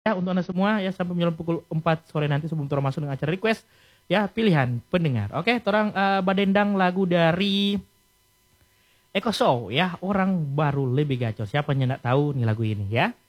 ya untuk Anda semua ya sampai menjelang pukul 4 sore nanti sebelum torang masuk dengan acara request ya pilihan pendengar. Oke, torang badendang lagu dari Eko Show ya, orang baru lebih gacor. Siapa yang nggak tahu nih lagu ini ya?